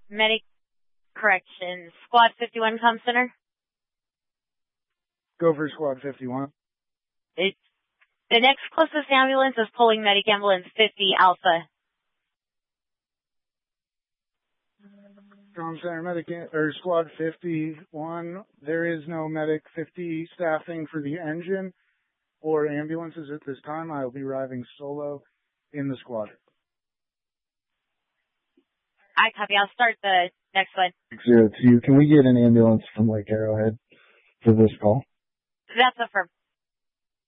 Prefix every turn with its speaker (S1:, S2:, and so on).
S1: Medic correction. Squad 51 comm center.
S2: Go for Squad 51.
S1: The next closest ambulance is pulling medic ambulance 50 Alpha.
S2: Comm Center medic or Squad 51. There is no medic 50 staffing for the engine or ambulances at this time. I will be arriving solo in the squad.
S1: I copy. I'll start the next one.
S3: 602. Can we get an ambulance from Lake Arrowhead for this call?
S1: That's affirmed.